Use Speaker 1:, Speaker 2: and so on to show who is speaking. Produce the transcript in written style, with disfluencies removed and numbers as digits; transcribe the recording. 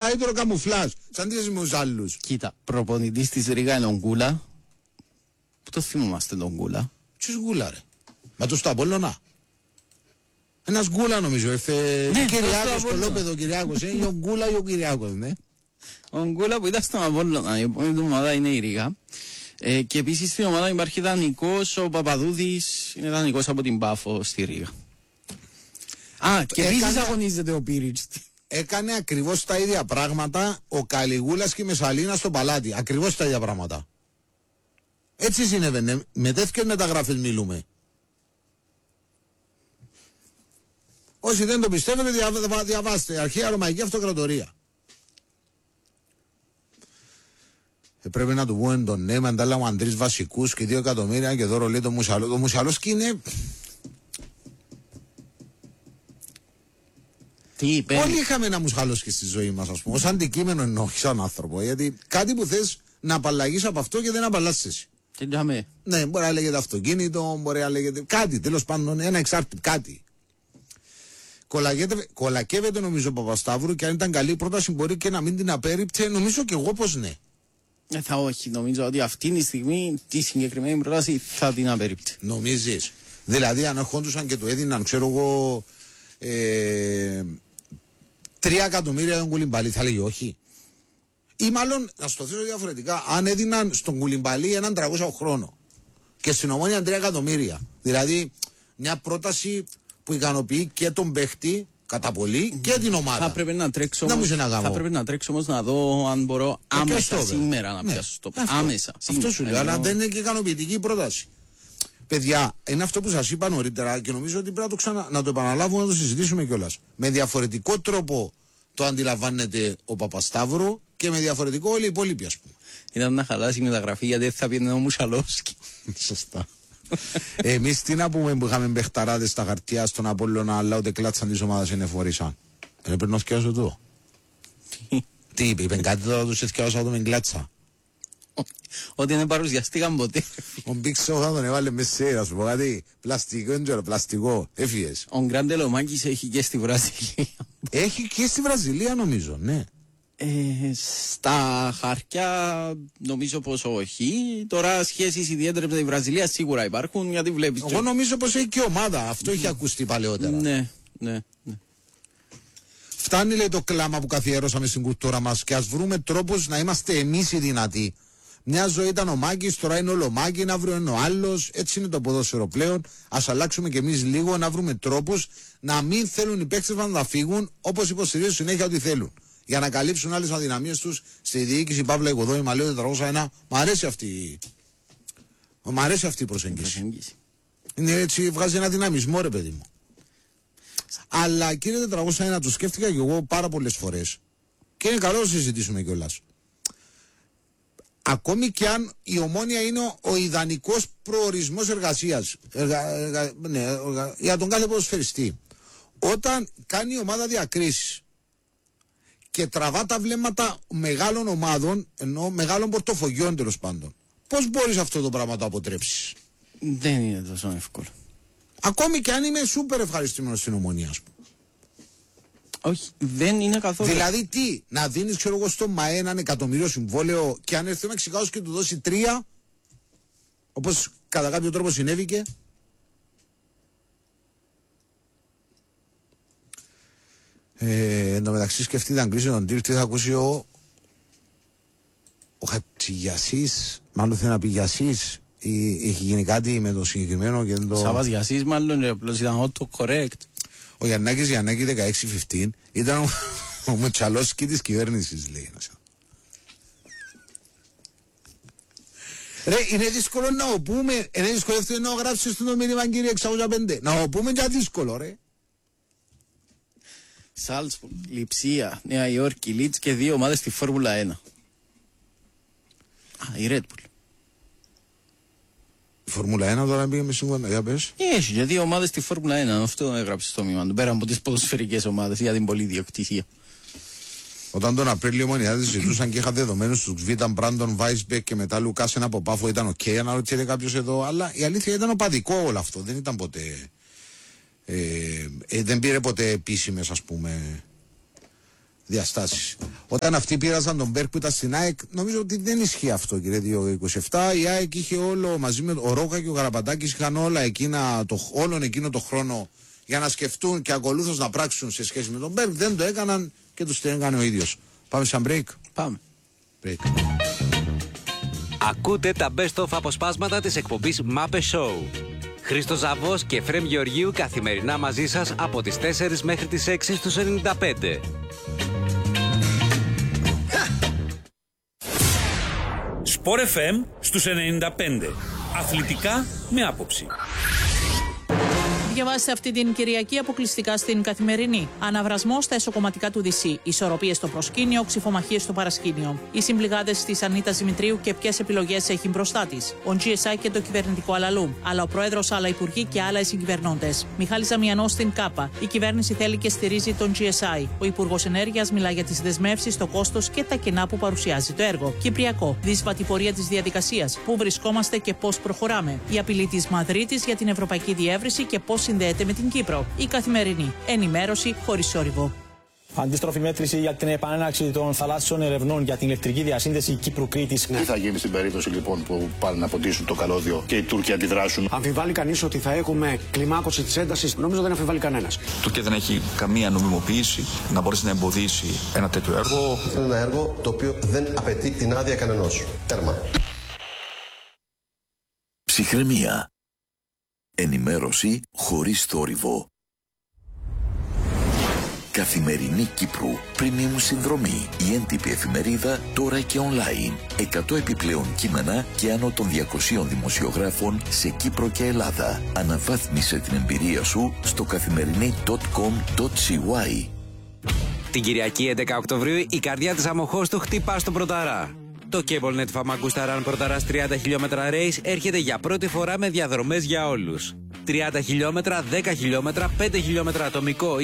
Speaker 1: καλύτερο καμουφλάζ. Σαν τι με τους άλλους.
Speaker 2: Κοίτα, προπονητής της Ρίγα είναι ο Γκούλα. Πού το θυμόμαστε τον Γκούλα?
Speaker 1: Ποιος Γκούλα ρε? Μα το στο Απόλλωνα. Ένας Γκούλα νομίζω. Ήρθε
Speaker 2: Ναι,
Speaker 1: ο Κυριάκος,
Speaker 2: στο
Speaker 1: το Λόπεδο ο Κυριάκος. Είναι ο Γκούλα ή ο Κυριάκος, ναι.
Speaker 2: Ο Γκούλα που ήταν στον Απόλλωνα. Η επόμενη του ομάδα είναι η Ρίγα. Και επίσης στην ομάδα υπάρχει δανεικός ο Παπαδούδης. Είναι δανεικός από την Πάφο στη Ρίγα. Και επίσης αγωνίζεται ο Πίριτς.
Speaker 1: Έκανε ακριβώς τα ίδια πράγματα ο Καλιγούλας και η Μεσαλίνα στο Παλάτι. Ακριβώς τα ίδια πράγματα. Έτσι συνέβαινε. Με τέτοιες μεταγραφές μιλούμε. Όσοι δεν το πιστεύετε, διαβάστε. Αρχαία Ρωμαϊκή Αυτοκρατορία. Πρέπει να του πούμε τον νέο, αντάλλαγμα 3 βασικούς και 2 εκατομμύρια και δώρο λέει το Μουσαλό. Το Μουσαλόσκι είναι.
Speaker 2: Τι είπε?
Speaker 1: Όλοι είχαμε ένα Μουσαλόσκι στη ζωή μας, ας πούμε. Ως αντικείμενο εννοώ, σαν άνθρωπο. Γιατί κάτι που θες να απαλλαγείς από αυτό και δεν απαλλάσσεις.
Speaker 2: Και τζαμέ.
Speaker 1: Ναι, μπορεί να λέγεται αυτοκίνητο, μπορεί να λέγεται κάτι, τέλος πάντων, ένα εξάρτητο, κάτι. Κολακεύεται νομίζω ο Παπασταύρου και αν ήταν καλή πρόταση μπορεί και να μην την απέρριπτε. Νομίζω και εγώ πως ναι.
Speaker 2: Θα όχι, νομίζω ότι αυτή τη στιγμή τη συγκεκριμένη πρόταση θα την απέρριπτε.
Speaker 1: Νομίζεις? Δηλαδή αν ερχόντουσαν και του έδιναν, ξέρω εγώ, 3 εκατομμύρια τον Κουλιμπαλί, θα λέγει όχι? Ή μάλλον, να σου το θέσω διαφορετικά, αν έδιναν στον Κουλιμπαλί έναν 300 χρόνο και στην Ομόνια 3 εκατομμύρια. Δηλαδή μια πρόταση που ικανοποιεί και τον παίχτη κατά πολύ και την ομάδα.
Speaker 2: Θα πρέπει να τρέξω όμως να δω αν μπορώ άμεσα σήμερα να πιάσω στο άμεσα.
Speaker 1: Αυτό σου λέω, αλλά δεν είναι και ικανοποιητική η πρόταση. Παιδιά, είναι αυτό που σας είπα νωρίτερα και νομίζω ότι πρέπει να το επαναλάβουμε, να το συζητήσουμε κιόλας. Με διαφορετικό τρόπο το αντιλαμβάνεται ο Παπασταύρου και με διαφορετικό όλοι οι υπόλοιποι, ας πούμε.
Speaker 2: Ήταν να χαλάσει η μεταγραφή γιατί δεν θα πιένε ο Μουσαλόσκι.
Speaker 1: Σωστά. Εμείς τι να πούμε που είχαμε μπεχταράδες στα χαρτιά στον Απόλλωνα, αλλά ούτε κλάτσαν της ομάδας είναι φορήσαν. Πρέπει να θυκιάσω εδώ. Τι είπε κάτι τώρα τους θυκιάσω το με κλάτσα.
Speaker 2: Ότι δεν παρουσιαστήκαν ποτέ.
Speaker 1: Ο Μπίξο θα τον έβαλε με σέρα, σου πω κάτι. Πλαστικό, έντζορο, πλαστικό. Έφυγες.
Speaker 2: Ο Γκράντε Λομάκης έχει και στη Βραζιλία.
Speaker 1: Έχει και στη Βραζιλία νομίζω, ναι.
Speaker 2: Στα χαρτιά νομίζω πως όχι. Τώρα σχέσεις ιδιαίτερες με τη Βραζιλία σίγουρα υπάρχουν, γιατί βλέπεις.
Speaker 1: Εγώ νομίζω πως έχει και ομάδα. Αυτό έχει ακουστεί παλαιότερα.
Speaker 2: Ναι.
Speaker 1: Φτάνει λέει το κλάμα που καθιέρωσαμε στην κουλτούρα μας και ας βρούμε τρόπους να είμαστε εμείς οι δυνατοί. Μια ζωή ήταν ο Μάκης, τώρα είναι όλο Μάκη, αύριο είναι ο άλλος. Έτσι είναι το ποδόσφαιρο πλέον. Ας αλλάξουμε κι εμείς λίγο, να βρούμε τρόπους να μην θέλουν οι παίκτες μας να φύγουν, όπως υποστηρίζουν συνέχεια ότι θέλουν. Για να καλύψουν άλλες αδυναμίες τους στη διοίκηση. Παύλα Οικοδόμη, Μαλέο 401. Μ' αρέσει αυτή η προσέγγιση. Είναι έτσι, βγάζει ένα δυναμισμό, ρε παιδί μου. Αλλά κύριε 401, το σκέφτηκα και εγώ πάρα πολλές φορές. Και είναι καλό να συζητήσουμε κιόλας. Ακόμη και αν η Ομόνοια είναι ο ιδανικός προορισμός εργασίας για τον κάθε ποδοσφαιριστή. Όταν κάνει η ομάδα διακρίσεις και τραβά τα βλέμματα μεγάλων ομάδων, ενώ μεγάλων πορτοφολιών τέλος πάντων, πώς μπορείς αυτό το πράγμα να το αποτρέψεις?
Speaker 2: Δεν είναι τόσο εύκολο.
Speaker 1: Ακόμη και αν είμαι σούπερ ευχαριστημένος στην Ομονία, ας πούμε.
Speaker 2: Όχι, δεν είναι καθόλου.
Speaker 1: Δηλαδή τι, να δίνεις ξέρω εγώ στο ΜΑΕ έναν εκατομμύριο συμβόλαιο και αν έρθει ο Μεξικάος και του δώσει 3, όπως κατά κάποιο τρόπο συνέβηκε. Εν τω μεταξύ σκεφτείτε αν κλείσει τον τύρ, τι θα ακούσει ο Χατζηγιασής, μάλλον θέλει να πει Γιασής, ή έχει γίνει κάτι με το συγκεκριμένο και το...
Speaker 2: Σάβας Γιασής μάλλον, απλώς ήταν auto-correct.
Speaker 1: Ο Γιαννάκης Γιαννάκη 16-15 ήταν ο Μουτσαλόσκι της κυβέρνησης, λέει. Ρε, είναι δύσκολο να το πούμε, είναι δύσκολο να γράψεις το μήνυμα κύριε 605, να το πούμε και δύσκολο ρε.
Speaker 2: Σάλτσμπουργκ, Λιψία, Νέα Υόρκη, Λίτς και 2 ομάδες στη Φόρμουλα 1. Η Red Bull.
Speaker 1: Η Φόρμουλα 1 τώρα πήγαμε σύμφωνα, για πες.
Speaker 2: Έχει και 2 ομάδες στη Φόρμουλα 1, αυτό έγραψε στο μήμα του, πέρα από τις ποδοσφαιρικές ομάδες για την πολυδιοκτησία.
Speaker 1: Όταν τον Απρίλιο μονιάδες ζητούσαν και είχα δεδομένους τους Βίταν, Μπράντον, Βάισμπεκ και μετά Λουκάσεν από Πάφο, ήταν οκ, αναρωτιέται κάποιος εδώ, αλλά η αλήθεια ήταν οπαδικό όλο αυτό, δεν ήταν ποτέ... δεν πήρε ποτέ επίσημες, ας πούμε, διαστάσεις. Όταν αυτοί πήραζαν τον Μπέρκ που ήταν στην ΑΕΚ, νομίζω ότι δεν ισχύει αυτό, κύριε 227. Η ΑΕΚ είχε όλο μαζί με ο Ρόκα και ο Καραπατάκης, είχαν όλον εκείνο το χρόνο για να σκεφτούν και ακολούθως να πράξουν σε σχέση με τον Μπέρκ. Δεν το έκαναν και τους την έκανε ο ίδιος. Πάμε σαν break.
Speaker 2: Πάμε.
Speaker 1: Break.
Speaker 3: Ακούτε τα best of αποσπάσματα της εκπομπής Μάπε Show. Χρήστος Ζαβός και Εφραίμ Γεωργίου καθημερινά μαζί σας από τις 4 μέχρι τις 6 στους 95.
Speaker 4: Sport FM στους 95. Αθλητικά με άποψη.
Speaker 5: Διαβάστε αυτή την Κυριακή αποκλειστικά στην Καθημερινή. Αναβρασμό στα εσωκομματικά του DC. Ισορροπίες στο προσκήνιο, ξυφομαχίες στο παρασκήνιο. Οι συμπληγάδες της Ανίτας Δημητρίου και ποιες επιλογές έχει μπροστά της. Ο GSI και το κυβερνητικό αλαλού. Αλλά ο πρόεδρος, άλλα υπουργοί και άλλα συγκυβερνώντες. Μιχάλης Ζαμιανός στην ΚΑΠΑ. Η κυβέρνηση θέλει και στηρίζει τον GSI. Ο Υπουργός Ενέργειας μιλά για τις δεσμεύσεις, το κόστος και τα κενά που παρουσιάζει το έργο. Κυπριακό. Δύσβατη πορεία της διαδικασίας. Πού βρισκόμαστε και πώς προχωράμε. Η απειλή της Μαδρίτης για την ευρωπαϊκή διεύρυνση και πώς συνδέεται με την Κύπρο. Η Καθημερινή. Ενημέρωση χωρίς θόρυβο.
Speaker 6: Αντίστροφη μέτρηση για την επανέναρξη των θαλάσσιων ερευνών για την ηλεκτρική διασύνδεση Κύπρου-Κρήτης.
Speaker 7: Τι θα γίνει στην περίπτωση λοιπόν που πάνε να ποτίσουν το καλώδιο και οι Τούρκοι αντιδράσουν?
Speaker 8: Αμφιβάλλει κανείς ότι θα έχουμε κλιμάκωση της έντασης? Νομίζω δεν αμφιβάλλει κανένας.
Speaker 9: Η Τουρκία δεν έχει καμία νομιμοποίηση να μπορέσει να εμποδίσει ένα τέτοιο έργο.
Speaker 10: Είναι ένα έργο το οποίο δεν απαιτεί την άδεια κανενός. Τέρμα.
Speaker 11: Ψυχραιμία. Ενημέρωση χωρίς θόρυβο. Καθημερινή Κύπρου. Premium συνδρομή. Η έντυπη εφημερίδα τώρα και online. 100 επιπλέον κείμενα και άνω των 200 δημοσιογράφων σε Κύπρο και Ελλάδα. Αναβάθμισε την εμπειρία σου στο καθημερινή.com.cy.
Speaker 3: Την Κυριακή 11 Οκτωβρίου η καρδιά της Αμοχώστου χτυπά στον Πρωταρά. Το CableNet Famagusta Run Πρωταράς 30 χιλιόμετρα race έρχεται για πρώτη φορά με διαδρομές για όλους. 30 χιλιόμετρα, 10 χιλιόμετρα, 5 χιλιόμετρα ατομικό